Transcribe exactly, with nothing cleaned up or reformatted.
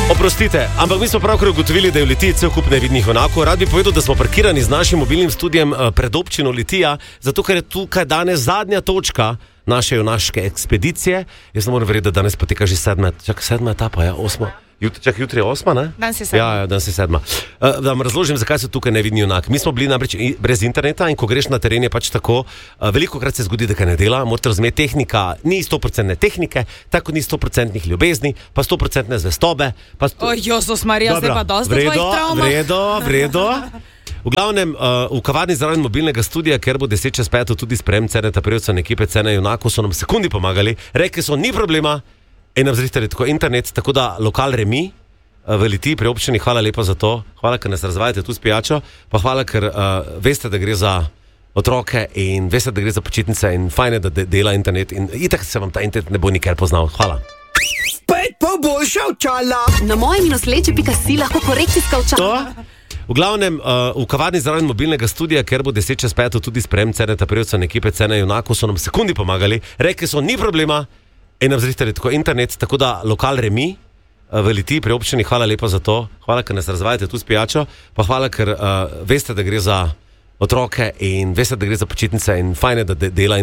Oprostite, ampak mi smo pravkar ugotovili, da je v Litiji cel kup nevidnih junakov. Rad bi povedal, da smo parkirani z našim mobilnim studijem pred občino Litija, zato ker je tukaj danes zadnja točka naše junaške ekspedicije. Jaz ne moram verjeti, da danes poteka že sedma, čak sedma etapa, ja, osma. Jut, čak, jutri je osma, ne? Danes je sedma. Ja, ja, danes je sedma. Uh, da vam razložim, zakaj so tukaj nevidni junaki. Mi smo bili namreč brez interneta in ko greš na teren je pač tako, uh, veliko krat se zgodi, da kaj ne dela, morate razumeti, tehnika ni sto procentne tehnike, tako ni sto procentnih ljubezni, pa sto procentne zvestobe. Pa sto... O, Jozus Marija, zdaj pa dosti do tvojih travmah. Vredo, vredo. V glavnem, uh, v kavarni zraven mobilnega studija, ker bo deset čez peto tudi sprejem Ceneta Prevca in ekipe Cene junakov, so nam sekundi pomagali, rekli so, ni problema, in nam zrihtali tako internet, tako da lokal Remi v Litiji pri občini, hvala lepa za to, hvala, ker nas razvajate tu s pijačo, pa hvala, ker uh, veste, da gre za otroke in veste, da gre za počitnice in fajn je, da de- dela internet in itak se vam ta internet ne bo nikar poznal. Hvala. Spet poboljša očala. Na mojem nosleče pika si lahko korekcijska očala. V glavnem, uh, v kavarni zraven mobilnega studija, ker bo deset čez peto tudi sprejem Ceneta Prevca in ekipe Cene junakov, so nam sekundi pomagali, rekli so, ni problema, in nam zrihtali tako internet, tako da lokal Remi v Litiji pri občini, hvala lepa za to, hvala, ker nas razvajate tu s pijačo, pa hvala, ker uh, veste, da gre za otroke in veste, da gre za počitnice in fajn je, da de- dela